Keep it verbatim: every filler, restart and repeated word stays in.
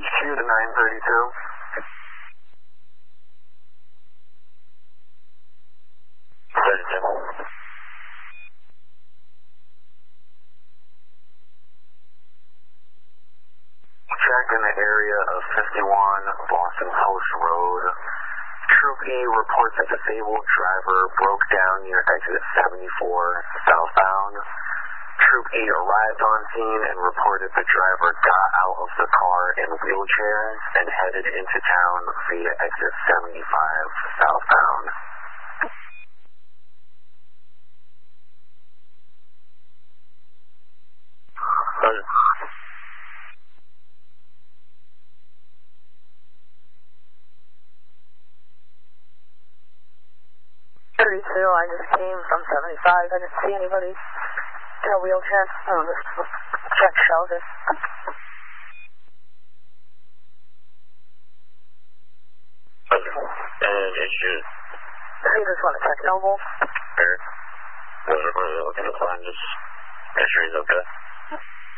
Q to nine thirty-two. thirty-two. Checked in the area of fifty-one Boston Post Road. Troop E reports a disabled driver broke down near exit seventy-four southbound. Troop E arrived on scene and reported the driver got out of the car in a wheelchair and headed into town via exit seventy-five southbound. thirty-two, I just came from seventy-five. I didn't see anybody in a wheelchair. Oh, just check shelter. And issue. You just want to check Noble? Sure. Whatever you're looking to find, just make sure he's okay.